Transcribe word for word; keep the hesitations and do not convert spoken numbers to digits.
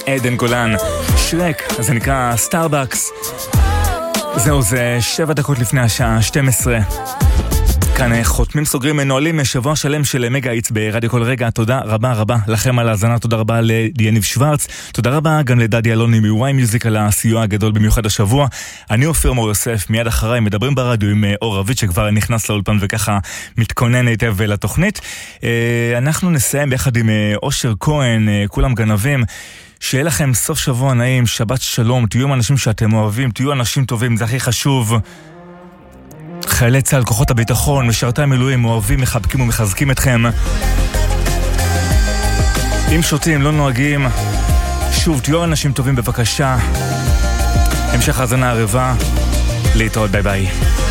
עדן גולן, שרק, זה נקרא סטארבקס. זהו, זה שבע דקות לפני השעה שתים עשרה. כאן חותמים סוגרים מנועלים שבוע שלם של מגה איץ ברדיו כל רגע. תודה רבה רבה לכם על ההזנה, תודה רבה ליניב שוורץ, תודה רבה גם לדדי אלוני מוואי מיוזיק על הסיוע הגדול במיוחד השבוע. אני אופיר מור יוסף, מיד אחריי מדברים ברדיו עם אור רביד שכבר נכנס לאולפן וככה מתכונן היטב לתוכנית. אנחנו נסיים ביחד עם אושר כהן, כולם גנבים. שיהיה לכם סוף שבוע נעים, שבת שלום, תהיו עם אנשים שאתם אוהבים, תהיו אנשים טובים, זה הכי חשוב. חיילי צה"ל, כוחות הביטחון, משרתי המילואים, אוהבים, מחבקים ומחזקים אתכם. אם שותים, לא נוהגים. שוב, תהיו אנשים טובים בבקשה. המשך האזנה ערבה. להתראות, ביי ביי.